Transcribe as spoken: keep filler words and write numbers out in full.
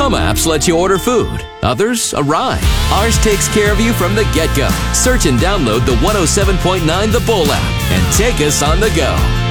Some apps let you order food, others a ride. Ours takes care of you from the get-go. Search and download the one oh seven point nine The Bull app and take us on the go.